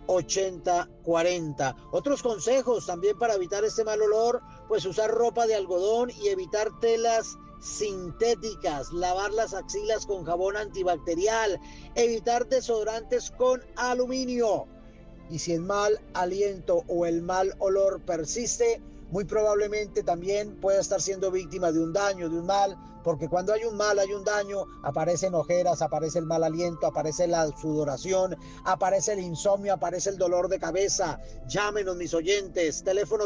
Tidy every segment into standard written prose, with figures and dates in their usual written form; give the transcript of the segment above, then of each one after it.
8040. Otros consejos también para evitar este mal olor, pues usar ropa de algodón y evitar telas sintéticas, lavar las axilas con jabón antibacterial, evitar desodorantes con aluminio. Y si el mal aliento o el mal olor persiste, muy probablemente también pueda estar siendo víctima de un daño, de un mal, porque cuando hay un mal, hay un daño, aparecen ojeras, aparece el mal aliento, aparece la sudoración, aparece el insomnio, aparece el dolor de cabeza. Llámenos, mis oyentes, teléfono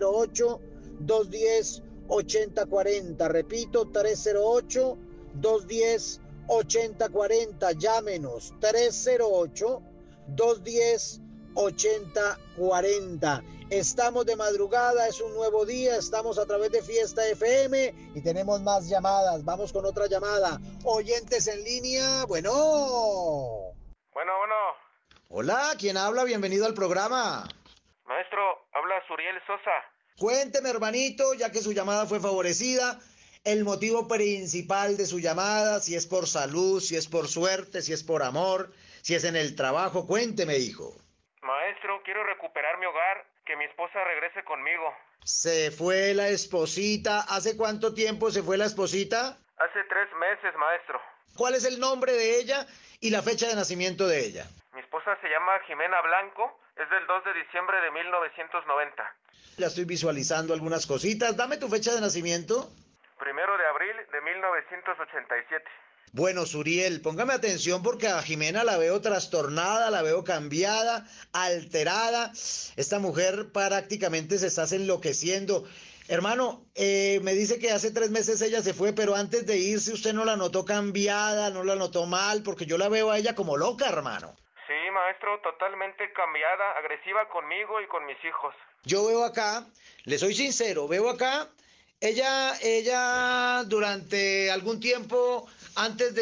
308-210-8040, repito, 308-210-8040, llámenos, 308-210-8040. Estamos de madrugada, es un nuevo día, estamos a través de Fiesta FM y tenemos más llamadas. Vamos con otra llamada. Oyentes en línea, bueno. Bueno. Hola, ¿quién habla? Bienvenido al programa. Maestro, habla Suriel Sosa. Cuénteme, hermanito, ya que su llamada fue favorecida, el motivo principal de su llamada, si es por salud, si es por suerte, si es por amor, si es en el trabajo. Cuénteme, hijo. Maestro, quiero recuperar mi hogar, que mi esposa regrese conmigo. Se fue la esposita. ¿Hace cuánto tiempo se fue la esposita? Hace 3 meses, maestro. ¿Cuál es el nombre de ella y la fecha de nacimiento de ella? Mi esposa se llama Jimena Blanco, es del 2 de diciembre de 1990. Ya estoy visualizando algunas cositas. Dame tu fecha de nacimiento. 1 de abril de 1987. Bueno, Suriel, póngame atención porque a Jimena la veo trastornada, la veo cambiada, alterada. Esta mujer prácticamente se está enloqueciendo. Hermano, me dice que hace 3 meses ella se fue, pero antes de irse usted no la notó cambiada, no la notó mal, porque yo la veo a ella como loca, hermano. Sí, maestro, totalmente cambiada, agresiva conmigo y con mis hijos. Yo veo acá, le soy sincero, veo acá, ella durante algún tiempo, antes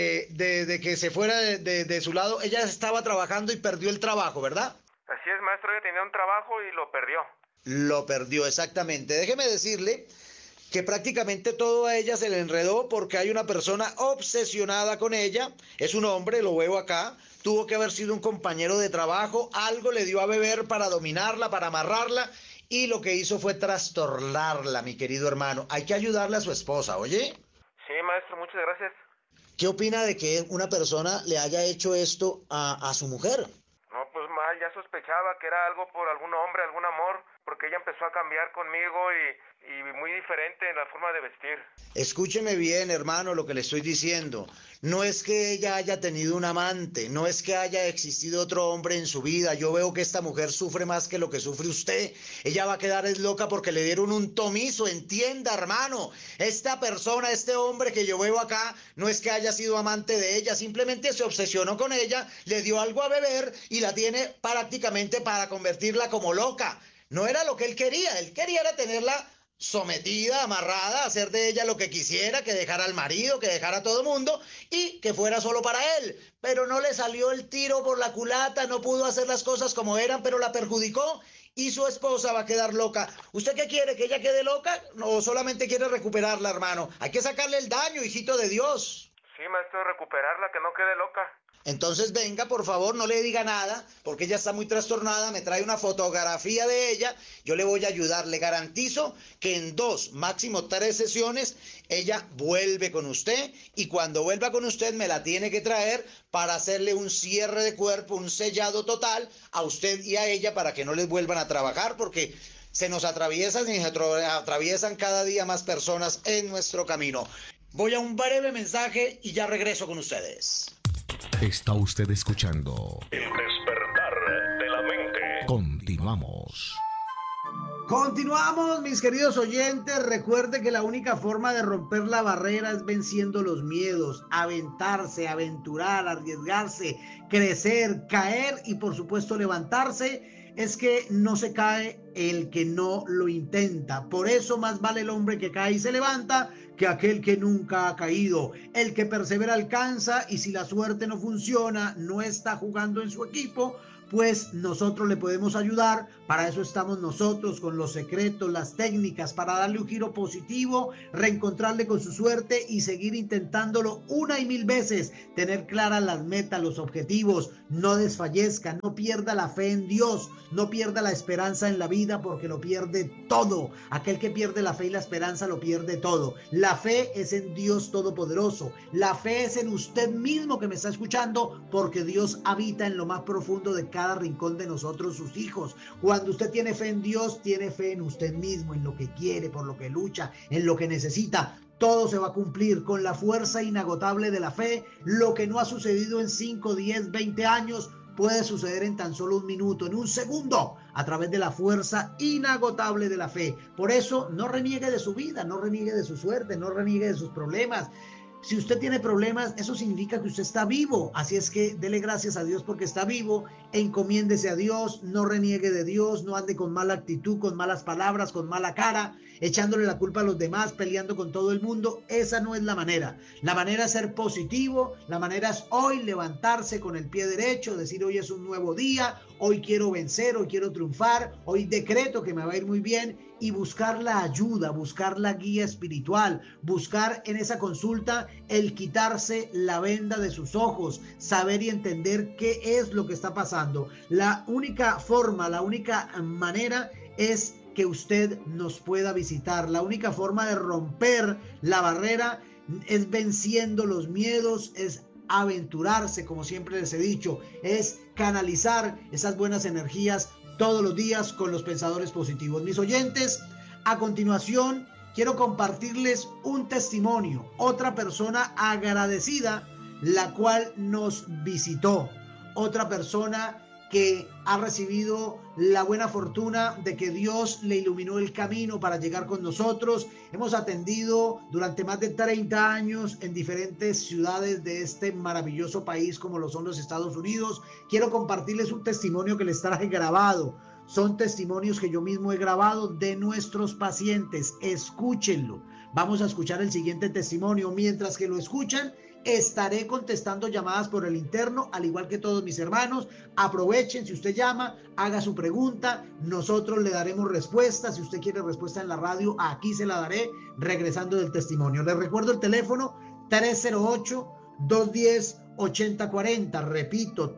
de que se fuera de su lado, ella estaba trabajando y perdió el trabajo, ¿verdad? Así es, maestro, ella tenía un trabajo y lo perdió. Lo perdió, exactamente. Déjeme decirle que prácticamente todo a ella se le enredó porque hay una persona obsesionada con ella, es un hombre, lo veo acá, tuvo que haber sido un compañero de trabajo, algo le dio a beber para dominarla, para amarrarla, y lo que hizo fue trastornarla, mi querido hermano. Hay que ayudarle a su esposa, ¿oye? Sí, maestro, muchas gracias. ¿Qué opina de que una persona le haya hecho esto a su mujer? No, pues mal, ya sospechaba que era algo por algún hombre, algún amor, porque ella empezó a cambiar conmigo y muy diferente en la forma de vestir. Escúcheme bien, hermano, lo que le estoy diciendo. No es que ella haya tenido un amante, no es que haya existido otro hombre en su vida. Yo veo que esta mujer sufre más que lo que sufre usted. Ella va a quedar loca porque le dieron un tomizo, entienda, hermano. Esta persona, este hombre que yo veo acá, no es que haya sido amante de ella, simplemente se obsesionó con ella, le dio algo a beber y la tiene prácticamente para convertirla como loca. No era lo que él quería era tenerla sometida, amarrada, hacer de ella lo que quisiera, que dejara al marido, que dejara a todo mundo y que fuera solo para él. Pero no le salió el tiro por la culata, no pudo hacer las cosas como eran, pero la perjudicó y su esposa va a quedar loca. ¿Usted qué quiere? ¿Que ella quede loca? ¿O solamente quiere recuperarla, hermano? Hay que sacarle el daño, hijito de Dios. Sí, maestro, recuperarla, que no quede loca. Entonces venga, por favor, no le diga nada, porque ella está muy trastornada, me trae una fotografía de ella, yo le voy a ayudar, le garantizo que en 2, máximo 3 sesiones, ella vuelve con usted, y cuando vuelva con usted me la tiene que traer para hacerle un cierre de cuerpo, un sellado total a usted y a ella para que no les vuelvan a trabajar, porque se nos atraviesan y se atraviesan cada día más personas en nuestro camino. Voy a un breve mensaje y ya regreso con ustedes. Está usted escuchando El despertar de la mente. Continuamos. Continuamos, mis queridos oyentes. Recuerde que la única forma de romper la barrera es venciendo los miedos, aventarse, aventurar, arriesgarse, crecer, caer y por supuesto levantarse. Es que no se cae el que no lo intenta. Por eso más vale el hombre que cae y se levanta que aquel que nunca ha caído. El que persevera alcanza, y si la suerte no funciona, no está jugando en su equipo, pues nosotros le podemos ayudar. Para eso estamos nosotros, con los secretos, las técnicas, para darle un giro positivo, reencontrarle con su suerte y seguir intentándolo una y mil veces. Tener claras las metas, los objetivos, no desfallezca, no pierda la fe en Dios, no pierda la esperanza en la vida, porque lo pierde todo. Aquel que pierde la fe y la esperanza lo pierde todo. La fe es en Dios Todopoderoso, la fe es en usted mismo que me está escuchando, porque Dios habita en lo más profundo de cada rincón de nosotros, sus hijos. Cuando usted tiene fe en Dios, tiene fe en usted mismo, en lo que quiere, por lo que lucha, en lo que necesita. Todo se va a cumplir con la fuerza inagotable de la fe. Lo que no ha sucedido en 5, 10, 20 años puede suceder en tan solo un minuto, en un segundo, a través de la fuerza inagotable de la fe. Por eso, no reniegue de su vida, no reniegue de su suerte, no reniegue de sus problemas. Si usted tiene problemas, eso significa que usted está vivo. Así es que dele gracias a Dios porque está vivo. Encomiéndese a Dios, no reniegue de Dios, no ande con mala actitud, con malas palabras, con mala cara, echándole la culpa a los demás, peleando con todo el mundo. Esa no es la manera. La manera es ser positivo, la manera es hoy levantarse con el pie derecho, decir hoy es un nuevo día, hoy quiero vencer, hoy quiero triunfar, hoy decreto que me va a ir muy bien, y buscar la ayuda, buscar la guía espiritual, buscar en esa consulta el quitarse la venda de sus ojos, saber y entender qué es lo que está pasando. La única forma, la única manera es que usted nos pueda visitar. La única forma de romper la barrera es venciendo los miedos, es aventurarse, como siempre les he dicho, es canalizar esas buenas energías todos los días con los pensadores positivos. Mis oyentes, a continuación quiero compartirles un testimonio, otra persona agradecida, la cual nos visitó, otra persona que ha recibido la buena fortuna de que Dios le iluminó el camino para llegar con nosotros. Hemos atendido durante más de 30 años en diferentes ciudades de este maravilloso país como lo son los Estados Unidos. Quiero compartirles un testimonio que les traje grabado. Son testimonios que yo mismo he grabado de nuestros pacientes. Escúchenlo. Vamos a escuchar el siguiente testimonio. Mientras que lo escuchan, estaré contestando llamadas por el interno, al igual que todos mis hermanos. Aprovechen, si usted llama, haga su pregunta, nosotros le daremos respuesta. Si usted quiere respuesta en la radio, aquí se la daré regresando del testimonio. Les recuerdo el teléfono 308-210-8040. Repito,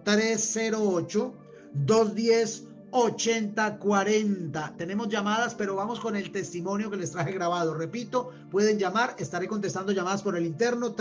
308-210-8040. Tenemos llamadas, pero vamos con el testimonio que les traje grabado. Repito, pueden llamar, estaré contestando llamadas por el interno,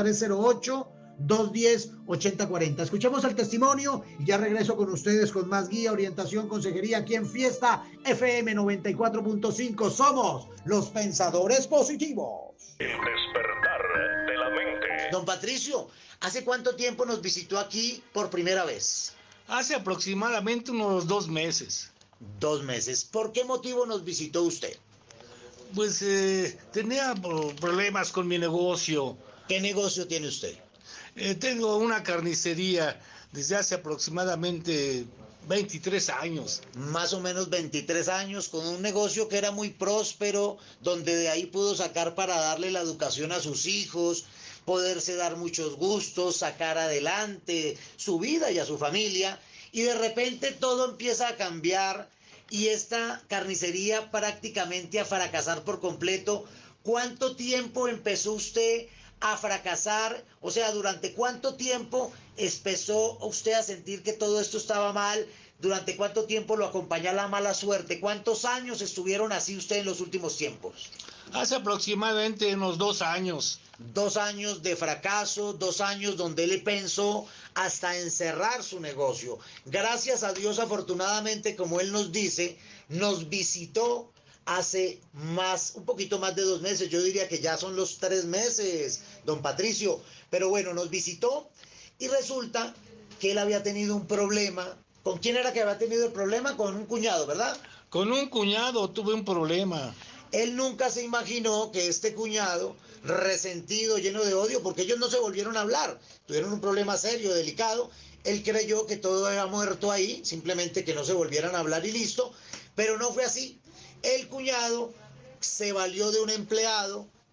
308-210-8040. Escuchemos el testimonio y ya regreso con ustedes con más guía, orientación, consejería aquí en Fiesta FM 94.5. Somos los Pensadores Positivos. El despertar de la mente. Don Patricio, ¿hace cuánto tiempo nos visitó aquí por primera vez? Hace aproximadamente unos 2 meses. 2 meses. ¿Por qué motivo nos visitó usted? Pues tenía problemas con mi negocio. ¿Qué negocio tiene usted? Tengo una carnicería desde hace aproximadamente 23 años. Más o menos 23 años, con un negocio que era muy próspero, donde de ahí pudo sacar para darle la educación a sus hijos, poderse dar muchos gustos, sacar adelante su vida y a su familia, y de repente todo empieza a cambiar y esta carnicería prácticamente a fracasar por completo. ¿Cuánto tiempo empezó usted a fracasar? O sea, ¿durante cuánto tiempo empezó usted a sentir que todo esto estaba mal? ¿Durante cuánto tiempo lo acompañó la mala suerte? ¿Cuántos años estuvieron así usted en los últimos tiempos? Hace aproximadamente unos 2 años. 2 años de fracaso, 2 años donde él pensó hasta encerrar su negocio. Gracias a Dios, afortunadamente, como él nos dice, nos visitó hace un poquito más de 2 meses. Yo diría que ya son los 3 meses, don Patricio. Pero bueno, nos visitó y resulta que él había tenido un problema. ¿Con quién era que había tenido el problema? Con un cuñado, ¿verdad? Con un cuñado tuve un problema. Él nunca se imaginó que este cuñado, resentido, lleno de odio, porque ellos no se volvieron a hablar, tuvieron un problema serio, delicado. Él creyó que todo había muerto ahí, simplemente que no se volvieran a hablar y listo, pero no fue así. El cuñado se valió de un empleado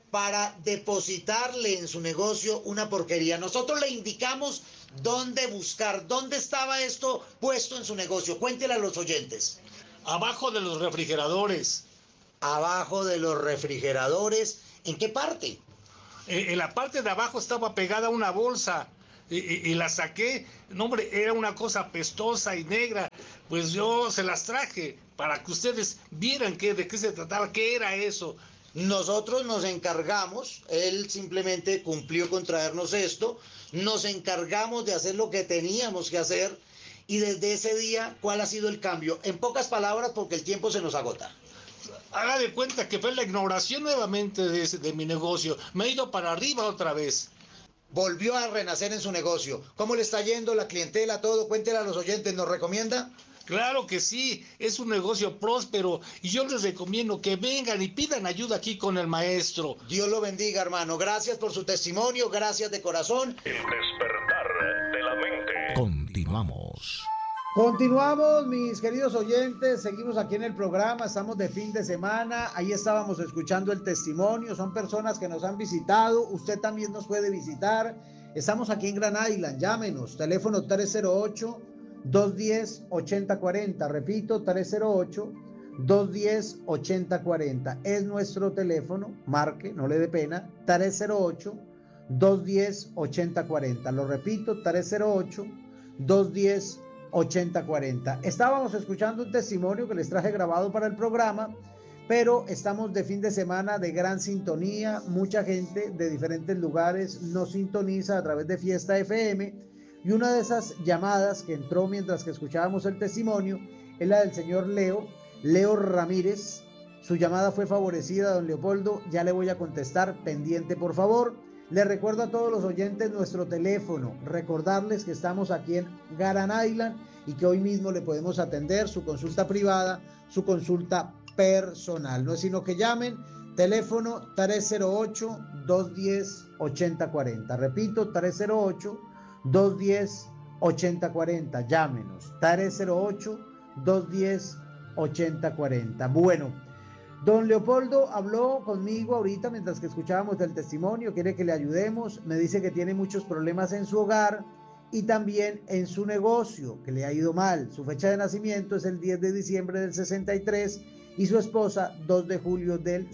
para depositarle en su negocio una porquería. Nosotros le indicamos dónde buscar, dónde estaba esto puesto en su negocio. Cuéntele a los oyentes. Abajo de los refrigeradores. Abajo de los refrigeradores, ¿en qué parte? En la parte de abajo estaba pegada una bolsa y la saqué. No, hombre, era una cosa apestosa y negra. Pues yo se las traje para que ustedes vieran de qué se trataba, qué era eso. Nosotros nos encargamos, él simplemente cumplió con traernos esto, nos encargamos de hacer lo que teníamos que hacer y desde ese día, ¿cuál ha sido el cambio? En pocas palabras, porque el tiempo se nos agota. Haga de cuenta que fue la ignoración nuevamente de mi negocio. Me he ido para arriba otra vez. Volvió a renacer en su negocio. ¿Cómo le está yendo la clientela, todo? Cuéntele a los oyentes, ¿nos recomienda? Claro que sí, es un negocio próspero y yo les recomiendo que vengan y pidan ayuda aquí con el maestro. Dios lo bendiga, hermano. Gracias por su testimonio, gracias de corazón. El despertar de la mente. Continuamos. Continuamos, mis queridos oyentes, seguimos aquí en el programa, estamos de fin de semana, ahí estábamos escuchando el testimonio, son personas que nos han visitado, usted también nos puede visitar, estamos aquí en Grand Island, llámenos, teléfono 308-210-8040, repito, 308-210-8040, es nuestro teléfono, marque, no le dé pena, 308-210-8040, lo repito, 308-210-8040. 8040. Estábamos escuchando un testimonio que les traje grabado para el programa, pero estamos de fin de semana de gran sintonía. Mucha gente de diferentes lugares nos sintoniza a través de Fiesta FM y una de esas llamadas que entró mientras que escuchábamos el testimonio es la del señor Leo Ramírez. Su llamada fue favorecida, don Leopoldo. Ya le voy a contestar, pendiente por favor. Les recuerdo a todos los oyentes nuestro teléfono, recordarles que estamos aquí en Grand Island y que hoy mismo le podemos atender su consulta privada, su consulta personal. No es sino que llamen, teléfono 308-210-8040. Repito, 308-210-8040. Llámenos, 308-210-8040. Bueno. Don Leopoldo habló conmigo ahorita mientras que escuchábamos el testimonio, quiere que le ayudemos, me dice que tiene muchos problemas en su hogar y también en su negocio, que le ha ido mal. Su fecha de nacimiento es el 10 de diciembre del 63 y su esposa 2 de julio del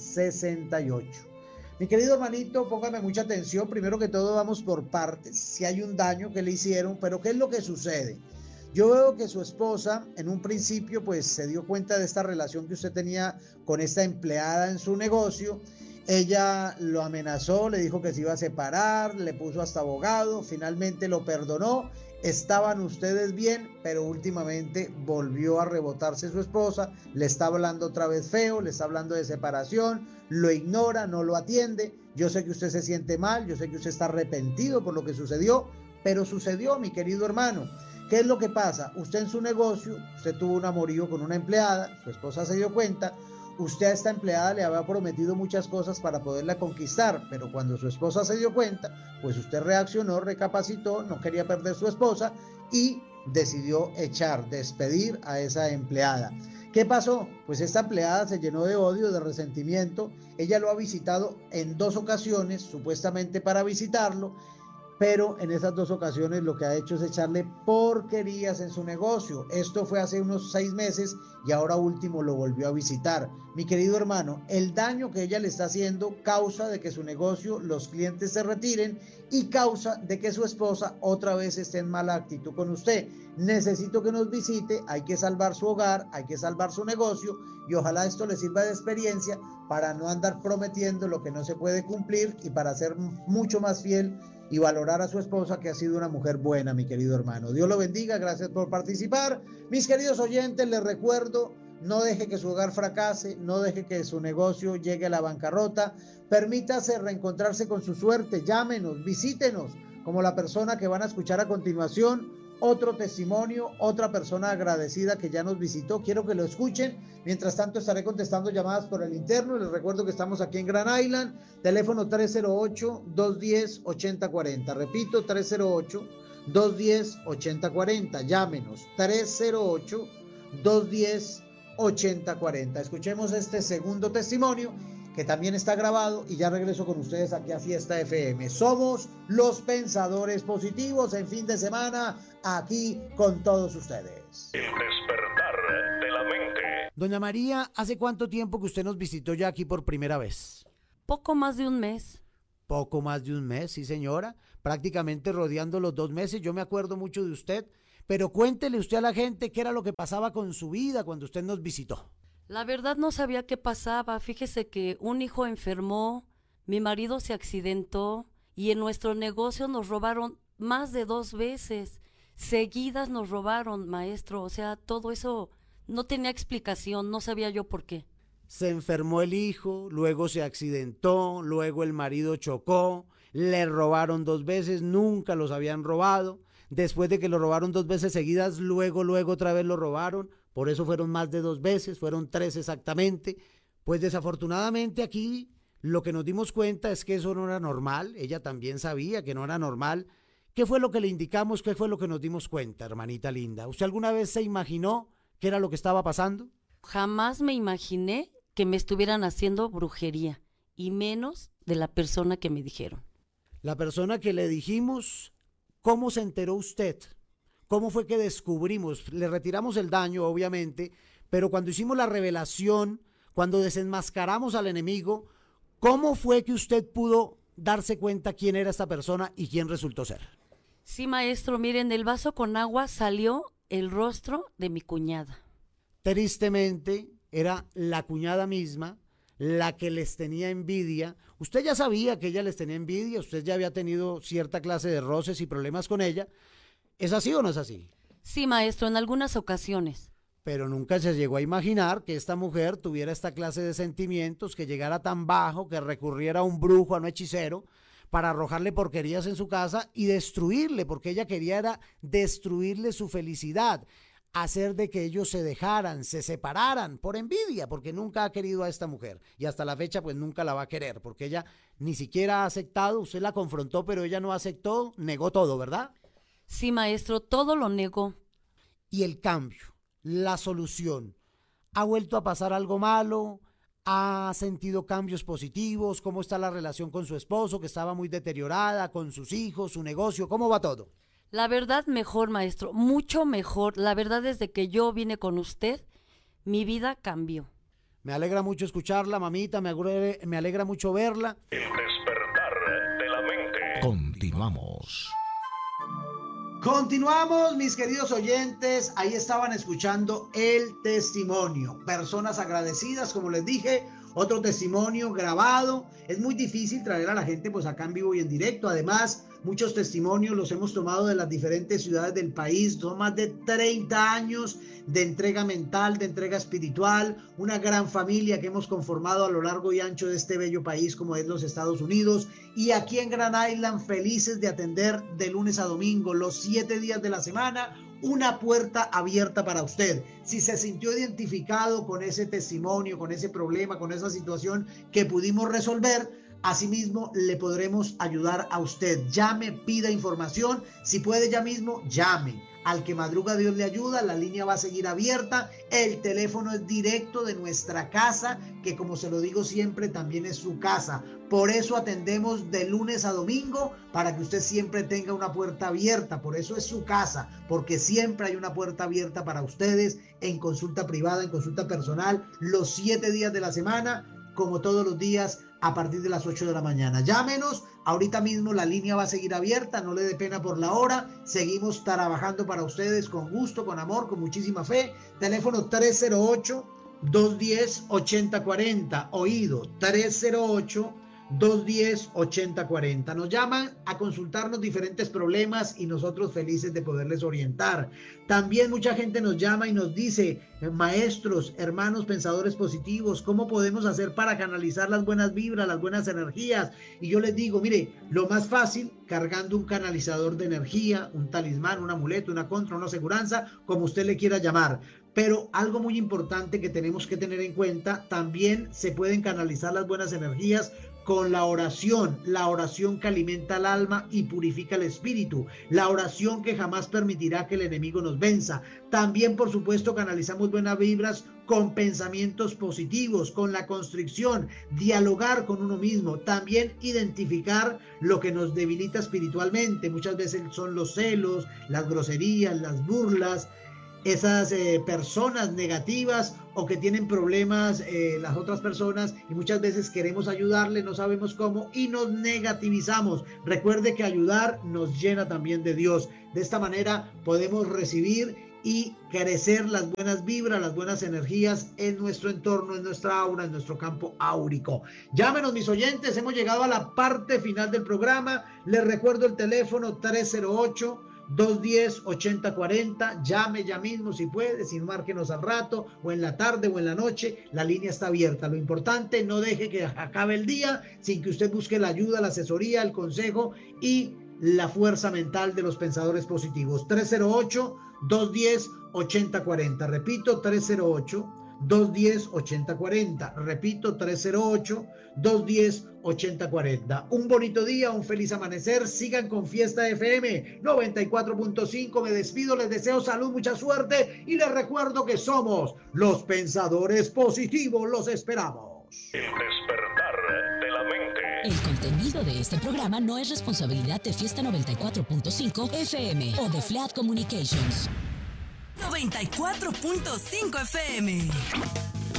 68. Mi querido hermanito, póngame mucha atención, primero que todo vamos por partes, si hay un daño que le hicieron, pero ¿qué es lo que sucede? Yo veo que su esposa en un principio pues se dio cuenta de esta relación que usted tenía con esta empleada en su negocio. Ella lo amenazó, le dijo que se iba a separar, le puso hasta abogado, finalmente lo perdonó. Estaban ustedes bien, pero últimamente volvió a rebotarse su esposa, le está hablando otra vez feo, le está hablando de separación, lo ignora, no lo atiende. Yo sé que usted se siente mal, yo sé que usted está arrepentido por lo que sucedió, pero sucedió, mi querido hermano. ¿Qué es lo que pasa? Usted en su negocio, usted tuvo un amorío con una empleada, su esposa se dio cuenta, usted a esta empleada le había prometido muchas cosas para poderla conquistar, pero cuando su esposa se dio cuenta, pues usted reaccionó, recapacitó, no quería perder su esposa y decidió despedir a esa empleada. ¿Qué pasó? Pues esta empleada se llenó de odio, de resentimiento, ella lo ha visitado en 2 ocasiones, supuestamente para visitarlo, pero en esas 2 ocasiones lo que ha hecho es echarle porquerías en su negocio. Esto fue hace unos 6 meses y ahora último lo volvió a visitar. Mi querido hermano, el daño que ella le está haciendo causa de que su negocio, los clientes se retiren y causa de que su esposa otra vez esté en mala actitud con usted. Necesito que nos visite, hay que salvar su hogar, hay que salvar su negocio y ojalá esto le sirva de experiencia para no andar prometiendo lo que no se puede cumplir y para ser mucho más fiel y valorar a su esposa, que ha sido una mujer buena, mi querido hermano. Dios lo bendiga, gracias por participar. Mis queridos oyentes, les recuerdo, no deje que su hogar fracase, no deje que su negocio llegue a la bancarrota, permítase reencontrarse con su suerte, llámenos, visítenos, como la persona que van a escuchar a continuación, otro testimonio, otra persona agradecida que ya nos visitó, quiero que lo escuchen. Mientras tanto estaré contestando llamadas por el interno. Les recuerdo que estamos aquí en Grand Island, teléfono 308-210-8040, repito, 308-210-8040, llámenos, 308-210-8040. Escuchemos este segundo testimonio que también está grabado, y ya regreso con ustedes aquí a Fiesta FM. Somos los Pensadores Positivos en fin de semana, aquí con todos ustedes. El despertar de la mente. Doña María, ¿hace cuánto tiempo que usted nos visitó ya aquí por primera vez? Poco más de un mes. Poco más de un mes, sí señora, prácticamente rodeando los 2 meses. Yo me acuerdo mucho de usted, pero cuéntele usted a la gente qué era lo que pasaba con su vida cuando usted nos visitó. La verdad no sabía qué pasaba. Fíjese que un hijo enfermó, mi marido se accidentó y en nuestro negocio nos robaron más de 2 veces. Seguidas nos robaron, maestro. O sea, todo eso no tenía explicación, no sabía yo por qué. Se enfermó el hijo, luego se accidentó, luego el marido chocó, le robaron 2 veces, nunca los habían robado. Después de que lo robaron 2 veces seguidas, luego otra vez lo robaron. Por eso fueron más de 2 veces, fueron 3 exactamente. Pues desafortunadamente aquí lo que nos dimos cuenta es que eso no era normal. Ella también sabía que no era normal. ¿Qué fue lo que le indicamos? ¿Qué fue lo que nos dimos cuenta, hermanita linda? ¿Usted alguna vez se imaginó qué era lo que estaba pasando? Jamás me imaginé que me estuvieran haciendo brujería, y menos de la persona que me dijeron. La persona que le dijimos, ¿cómo se enteró usted? ¿Cómo fue que descubrimos? Le retiramos el daño, obviamente, pero cuando hicimos la revelación, cuando desenmascaramos al enemigo, ¿cómo fue que usted pudo darse cuenta quién era esta persona y quién resultó ser? Sí, maestro, miren, del vaso con agua salió el rostro de mi cuñada. Tristemente, era la cuñada misma la que les tenía envidia. Usted ya sabía que ella les tenía envidia, usted ya había tenido cierta clase de roces y problemas con ella. ¿Es así o no es así? Sí, maestro, en algunas ocasiones. Pero nunca se llegó a imaginar que esta mujer tuviera esta clase de sentimientos, que llegara tan bajo, que recurriera a un brujo, a un hechicero, para arrojarle porquerías en su casa y destruirle, porque ella quería era destruirle su felicidad, hacer de que ellos se dejaran, se separaran por envidia, porque nunca ha querido a esta mujer y hasta la fecha pues nunca la va a querer, porque ella ni siquiera ha aceptado. Usted la confrontó, pero ella no aceptó, negó todo, ¿verdad? Sí, maestro, todo lo negó. Y el cambio, la solución, ¿ha vuelto a pasar algo malo? ¿Ha sentido cambios positivos? ¿Cómo está la relación con su esposo, que estaba muy deteriorada, con sus hijos, su negocio? ¿Cómo va todo? La verdad, mejor, maestro, mucho mejor. La verdad, desde que yo vine con usted, mi vida cambió. Me alegra mucho escucharla, mamita, me alegra mucho verla. El despertar de la mente. Continuamos. Continuamos, mis queridos oyentes. Ahí estaban escuchando el testimonio. Personas agradecidas, como les dije, otro testimonio grabado. Es muy difícil traer a la gente pues acá en vivo y en directo. Además, muchos testimonios los hemos tomado de las diferentes ciudades del país. Son más de 30 años de entrega mental, de entrega espiritual. Una gran familia que hemos conformado a lo largo y ancho de este bello país como es los Estados Unidos. Y aquí en Grand Island, felices de atender de lunes a domingo, los 7 días de la semana, una puerta abierta para usted. Si se sintió identificado con ese testimonio, con ese problema, con esa situación que pudimos resolver, asimismo le podremos ayudar a usted. Llame, pida información, si puede ya mismo, llame. Al que madruga Dios le ayuda, la línea va a seguir abierta, el teléfono es directo de nuestra casa, que como se lo digo siempre, también es su casa. Por eso atendemos de lunes a domingo, para que usted siempre tenga una puerta abierta. Por eso es su casa, porque siempre hay una puerta abierta para ustedes en consulta privada, en consulta personal, los 7 días de la semana, como todos los días, a partir de las 8 de la mañana. Llámenos, ahorita mismo la línea va a seguir abierta, no le dé pena por la hora, seguimos trabajando para ustedes con gusto, con amor, con muchísima fe. Teléfono 308-210-8040, oído, 308-210-8040. Nos llaman a consultarnos diferentes problemas y nosotros felices de poderles orientar. También mucha gente nos llama y nos dice: maestros, hermanos pensadores positivos, ¿cómo podemos hacer para canalizar las buenas vibras, las buenas energías? Y yo les digo, mire, lo más fácil, cargando un canalizador de energía, un talismán, un amuleto, una contra, una aseguranza, como usted le quiera llamar. Pero algo muy importante que tenemos que tener en cuenta, también se pueden canalizar las buenas energías con la oración que alimenta el alma y purifica el espíritu, la oración que jamás permitirá que el enemigo nos venza. También, por supuesto, canalizamos buenas vibras con pensamientos positivos, con la constricción, dialogar con uno mismo, también identificar lo que nos debilita espiritualmente. Muchas veces son los celos, las groserías, las burlas, esas personas negativas o que tienen problemas las otras personas, y muchas veces queremos ayudarle, no sabemos cómo y nos negativizamos. Recuerde que ayudar nos llena también de Dios. De esta manera podemos recibir y crecer las buenas vibras, las buenas energías en nuestro entorno, en nuestra aura, en nuestro campo áurico. Llámenos, mis oyentes, hemos llegado a la parte final del programa. Les recuerdo el teléfono 308-210-8040, llame ya mismo si puede, si no, márquenos al rato, o en la tarde o en la noche, la línea está abierta. Lo importante, no deje que acabe el día sin que usted busque la ayuda, la asesoría, el consejo y la fuerza mental de los pensadores positivos. 308-210-8040, repito, 308-210-8040, repito, 308-210-8040. Un bonito día, un feliz amanecer, sigan con Fiesta FM 94.5, me despido, les deseo salud, mucha suerte y les recuerdo que somos los pensadores positivos, los esperamos. El despertar de la mente. El contenido de este programa no es responsabilidad de Fiesta 94.5 FM o de Flat Communications. 94.5 FM.